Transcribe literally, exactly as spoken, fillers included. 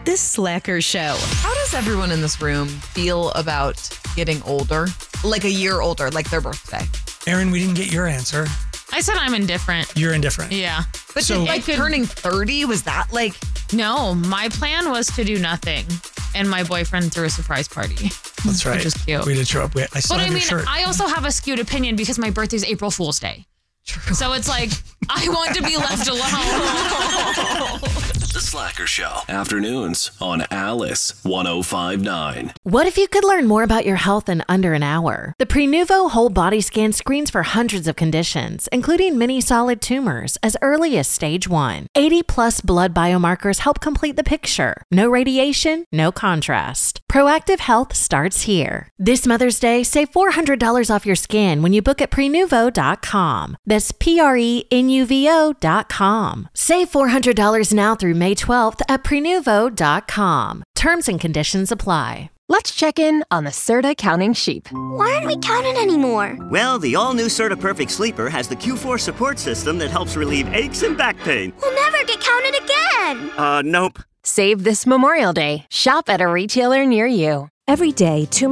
The Slacker Show. How does everyone in this room feel about getting older? Like a year older, like their birthday? Aaron, we didn't get your answer. I said I'm indifferent. You're indifferent. Yeah. But So- did, like Could- turning thirty, was that like... No, my plan was to do nothing. And my boyfriend threw a surprise party. That's right. Which is cute. We did show up. We, I still But have I your mean, shirt. I also have a skewed opinion because my birthday's April Fool's Day. True. So it's like, I want to be left alone. The Slacker Show. Afternoons on Alice one oh five point nine. What if you could learn more about your health in under an hour? The Prenuvo whole body scan screens for hundreds of conditions, including many solid tumors, as early as stage one. eighty plus blood biomarkers help complete the picture. No radiation, no contrast. Proactive health starts here. This Mother's Day, save four hundred dollars off your scan when you book at prenuvo dot com. That's P R E N U V O dot com. Save four hundred dollars now through May twelfth at prenuvo dot com. Terms and conditions apply. Let's check in on the Serta counting sheep. Why aren't we counting anymore? Well, the all-new Serta Perfect Sleeper has the Q four support system that helps relieve aches and back pain. We'll never get counted again. Uh, nope. Save this Memorial Day. Shop at a retailer near you. Every day, too